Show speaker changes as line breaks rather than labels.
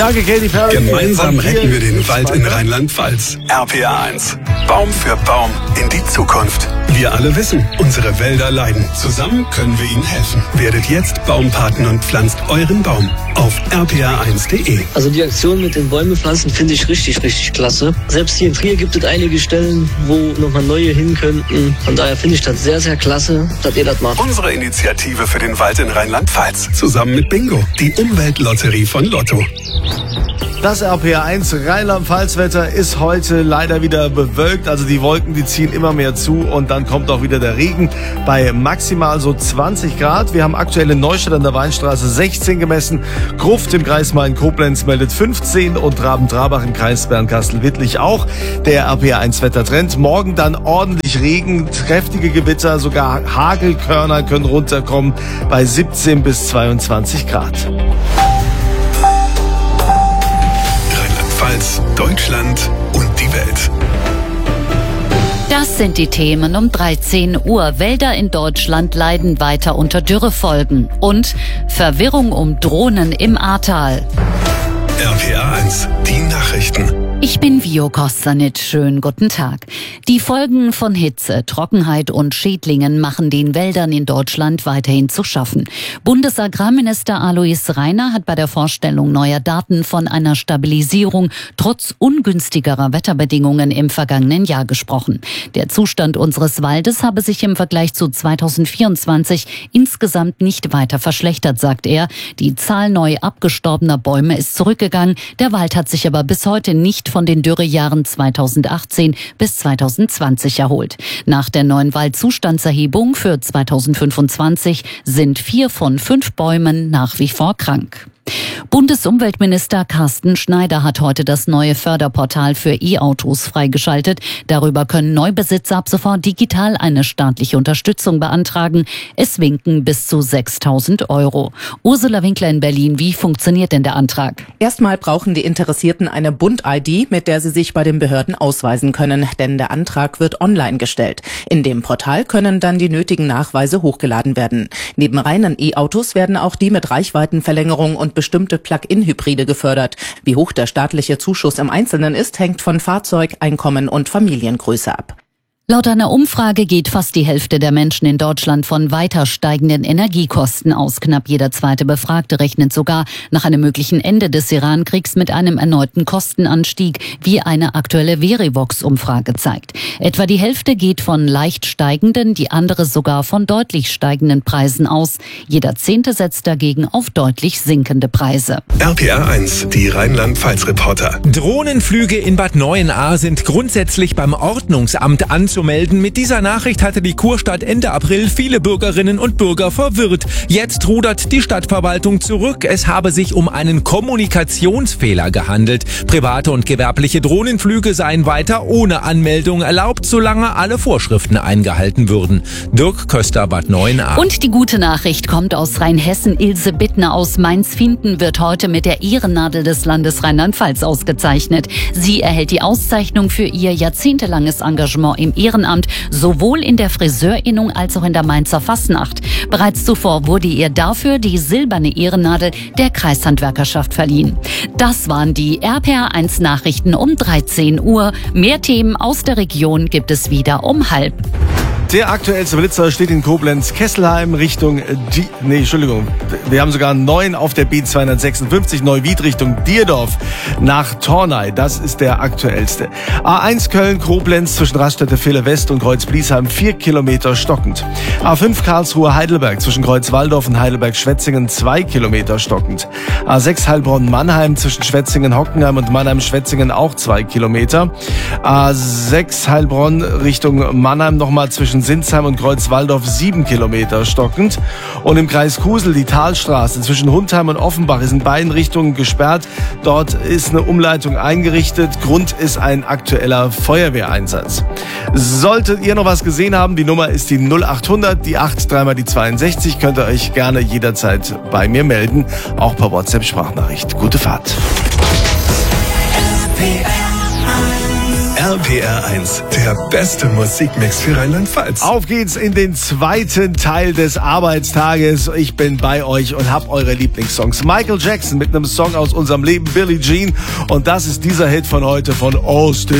Danke, Katy Perry.
Gemeinsam retten wir den Wald in Rheinland-Pfalz. RPA 1. Baum für Baum in die Zukunft. Wir alle wissen, unsere Wälder leiden. Zusammen können wir ihnen helfen. Werdet jetzt Baumpaten und pflanzt euren Baum auf rpa1.de.
Also die Aktion mit den Bäume pflanzen finde ich richtig klasse. Selbst hier in Trier gibt es einige Stellen, wo nochmal neue hin könnten. Von daher finde ich das sehr klasse, dass ihr das macht.
Unsere Initiative für den Wald in Rheinland-Pfalz. Zusammen mit Bingo, die Umweltlotterie von Lotto.
Das RPA 1 Rheinland-Pfalz-Wetter ist heute leider wieder bewölkt. Also die Wolken, die ziehen immer mehr zu und dann kommt auch wieder der Regen bei maximal so 20 Grad. Wir haben aktuell in Neustadt an der Weinstraße 16 gemessen. Gruft im Kreis Main-Koblenz meldet 15 und Raben-Trarbach im Kreis Bernkastel-Wittlich auch. Der RPA 1 Wettertrend. Morgen dann ordentlich Regen, kräftige Gewitter, sogar Hagelkörner können runterkommen bei 17 bis 22 Grad.
Deutschland und die Welt.
Das sind die Themen um 13 Uhr. Wälder in Deutschland leiden weiter unter Dürrefolgen. Und Verwirrung um Drohnen im Ahrtal.
RPA 1, die Nachrichten.
Ich bin Vio Kostanic. Schönen guten Tag. Die Folgen von Hitze, Trockenheit und Schädlingen machen den Wäldern in Deutschland weiterhin zu schaffen. Bundesagrarminister Alois Rainer hat bei der Vorstellung neuer Daten von einer Stabilisierung trotz ungünstigerer Wetterbedingungen im vergangenen Jahr gesprochen. Der Zustand unseres Waldes habe sich im Vergleich zu 2024 insgesamt nicht weiter verschlechtert, sagt er. Die Zahl neu abgestorbener Bäume ist zurückgegangen. Der Wald hat sich aber bis heute nicht von den Dürrejahren 2018 bis 2020 erholt. Nach der neuen Waldzustandserhebung für 2025 sind 4 von 5 Bäumen nach wie vor krank. Bundesumweltminister Carsten Schneider hat heute das neue Förderportal für E-Autos freigeschaltet. Darüber können Neubesitzer ab sofort digital eine staatliche Unterstützung beantragen. Es winken bis zu 6.000 €. Ursula Winkler in Berlin, wie funktioniert denn der Antrag?
Erstmal brauchen die Interessierten eine Bund-ID, mit der sie sich bei den Behörden ausweisen können, denn der Antrag wird online gestellt. In dem Portal können dann die nötigen Nachweise hochgeladen werden. Neben reinen E-Autos werden auch die mit Reichweitenverlängerung und bestimmte Plug-in-Hybride gefördert. Wie hoch der staatliche Zuschuss im Einzelnen ist, hängt von Fahrzeug, Einkommen und Familiengröße ab.
Laut einer Umfrage geht fast die Hälfte der Menschen in Deutschland von weiter steigenden Energiekosten aus. Knapp jeder zweite Befragte rechnet sogar nach einem möglichen Ende des Iran-Kriegs mit einem erneuten Kostenanstieg, wie eine aktuelle Verivox-Umfrage zeigt. Etwa die Hälfte geht von leicht steigenden, die andere sogar von deutlich steigenden Preisen aus. Jeder Zehnte setzt dagegen auf deutlich sinkende Preise.
RPA 1, die Rheinland-Pfalz-Reporter.
Drohnenflüge in Bad Neuenahr sind grundsätzlich beim Ordnungsamt anzumelden. Mit dieser Nachricht hatte die Kurstadt Ende April viele Bürgerinnen und Bürger verwirrt. Jetzt rudert die Stadtverwaltung zurück. Es habe sich um einen Kommunikationsfehler gehandelt. Private und gewerbliche Drohnenflüge seien weiter ohne Anmeldung erlaubt, solange alle Vorschriften eingehalten würden. Dirk Köster, Bad Neuenahr.
Und die gute Nachricht kommt aus Rheinhessen. Ilse Bittner aus Mainz-Finthen wird heute mit der Ehrennadel des Landes Rheinland-Pfalz ausgezeichnet. Sie erhält die Auszeichnung für ihr jahrzehntelanges Engagement im Ehrenamt, sowohl in der Friseurinnung als auch in der Mainzer Fastnacht. Bereits zuvor wurde ihr dafür die silberne Ehrennadel der Kreishandwerkerschaft verliehen. Das waren die RPA 1 Nachrichten um 13 Uhr. Mehr Themen aus der Region gibt es wieder um 12:30.
Der aktuellste Blitzer steht in Koblenz-Kesselheim Richtung wir haben sogar 9 auf der B256 Neuwied Richtung Dierdorf nach Tornay. Das ist der aktuellste. A1 Köln-Koblenz zwischen Raststätte-Ville West und Kreuz-Bliesheim 4 Kilometer stockend. A5 Karlsruhe-Heidelberg zwischen Kreuz-Waldorf und Heidelberg-Schwetzingen 2 Kilometer stockend. A6 Heilbronn-Mannheim zwischen Schwetzingen-Hockenheim und Mannheim-Schwetzingen auch 2 Kilometer. A6 Heilbronn Richtung Mannheim nochmal zwischen Sinsheim und Kreuz-Waldorf 7 Kilometer stockend. Und im Kreis Kusel die Talstraße zwischen Hundheim und Offenbach ist in beiden Richtungen gesperrt. Dort ist eine Umleitung eingerichtet. Grund ist ein aktueller Feuerwehreinsatz. Solltet ihr noch was gesehen haben, die Nummer ist die 0800, die 8, dreimal die 62. Könnt ihr euch gerne jederzeit bei mir melden, auch per WhatsApp-Sprachnachricht. Gute Fahrt.
RPA 1
RPR1, der beste Musikmix für Rheinland-Pfalz.
Auf geht's in den zweiten Teil des Arbeitstages. Ich bin bei euch und hab eure Lieblingssongs. Michael Jackson mit einem Song aus unserem Leben, Billie Jean. Und das ist dieser Hit von heute von Austin